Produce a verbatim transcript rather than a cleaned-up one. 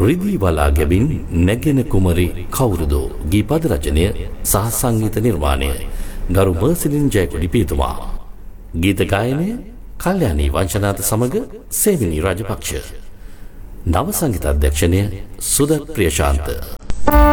රිදී බලා ගැබින් නැගෙන කුමරි කවුරුදෝ ගීපද රචනය සහ සංගීත නිර්මාණය ගරු මර්සිලින් ජයකොඩි පියතුමා. ගීත ගායනය කල්යාණී වංශනාත සමග සේවිනී රාජපක්ෂ. නව සංගීත අධ්‍යක්ෂණය සුදත් ප්‍රියශාන්ත.